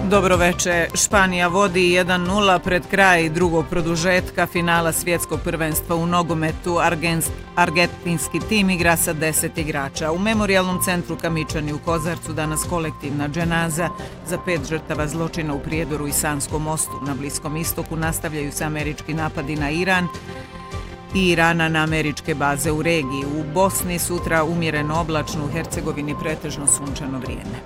Dobroveče. Španija vodi 1:0 pred kraj drugog produžetka finala svjetskog prvenstva u nogometu. Argentinski tim igra sa 10 igrača. U memorijalnom centru Kamičani u Kozarcu danas kolektivna dženaza za 5 žrtava zločina u Prijedoru i Sanskom mostu. Na Bliskom istoku nastavljaju se američki napadi na Iran i Irana na američke baze u regiji. U Bosni sutra umjereno oblačno, u Hercegovini pretežno sunčano vrijeme.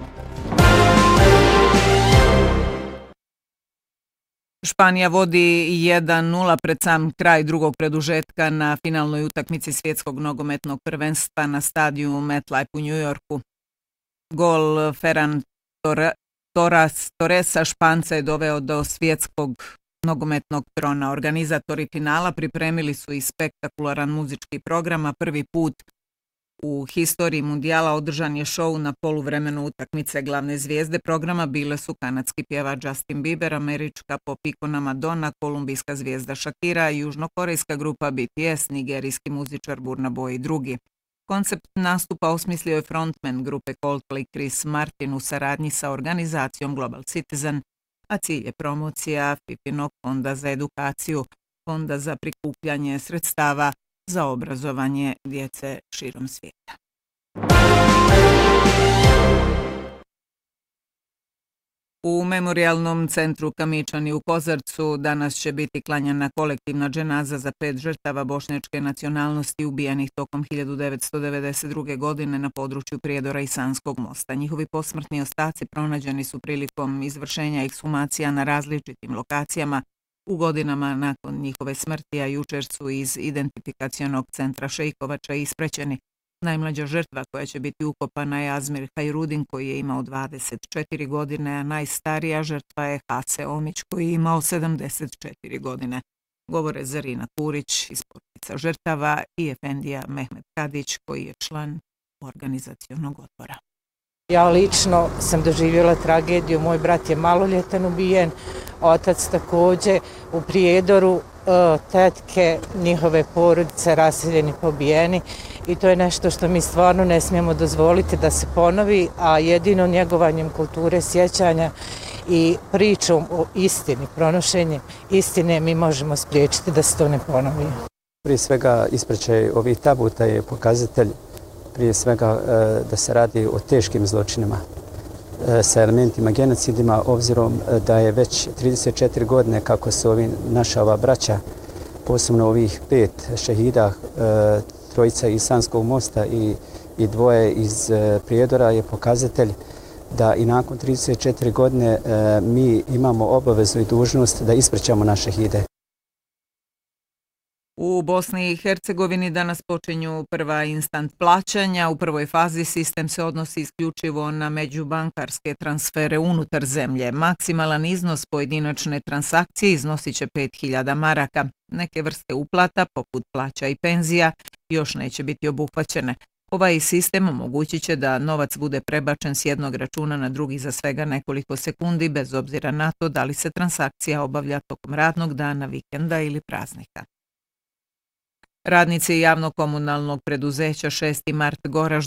Španija vodi 1:0 pred sam kraj drugog produžetka na finalnoj utakmici svjetskog nogometnog prvenstva na stadiju MetLife u Njujorku. Gol Ferran Torresa Španca je doveo do svjetskog nogometnog trona. Organizatori finala pripremili su i spektakularan muzički program, a prvi put u historiji mundijala održan je šou na poluvremenu utakmice. Glavne zvijezde programa bile su kanadski pjevač Justin Bieber, američka pop ikona Madonna, kolumbijska zvijezda Shakira, južnokorejska grupa BTS, nigerijski muzičar Burna Boy i drugi. Koncept nastupa osmislio je frontman grupe Coldplay Chris Martin u saradnji sa organizacijom Global Citizen, a cilj je promocija FIFInog fonda za edukaciju, fonda za prikupljanje sredstava za obrazovanje djece širom svijeta. U memorijalnom centru Kamičani u Kozarcu danas će biti klanjana kolektivna dženaza za 5 žrtava bošnjačke nacionalnosti ubijenih tokom 1992. godine na području Prijedora i Sanskog mosta. Njihovi posmrtni ostaci pronađeni su prilikom izvršenja ekshumacija na različitim lokacijama u godinama nakon njihove smrti, a jučer su iz identifikacionog centra Šejkovača isprećeni. Najmlađa žrtva koja će biti ukopana je Azmir Hajrudin koji je imao 24 godine, a najstarija žrtva je Hase Omić koji je imao 74 godine. Govore Zarina Kurić iz porodica žrtava i Efendija Mehmet Kadić koji je član organizacionog odbora. Ja lično sam doživjela tragediju, moj brat je maloljetan ubijen, otac također u Prijedoru, tetke, njihove porodice raseljeni, pobijeni i to je nešto što mi stvarno ne smijemo dozvoliti da se ponovi, a jedino njegovanjem kulture sjećanja i pričom o istini, pronošenjem istine mi možemo spriječiti da se to ne ponovi. Prije svega ispraćaj ovih tabuta je pokazatelj prije svega da se radi o teškim zločinima sa elementima genocidima, obzirom da je već 34 godine kako se naša ova braća, posebno ovih 5 šehida, trojica iz Sanskog mosta i dvoje iz Prijedora, je pokazatelj da i nakon 34 godine mi imamo obavezu i dužnost da ispraćamo naše šehide. U Bosni i Hercegovini danas počinju prva instant plaćanja. U prvoj fazi sistem se odnosi isključivo na međubankarske transfere unutar zemlje. Maksimalan iznos pojedinačne transakcije iznosit će 5000 maraka. Neke vrste uplata, poput plaća i penzija, još neće biti obuhvaćene. Ovaj sistem omogućit će da novac bude prebačen s jednog računa na drugi za svega nekoliko sekundi, bez obzira na to da li se transakcija obavlja tokom radnog dana, vikenda ili praznika. Radnici javno-komunalnog preduzeća 6. Mart Goražd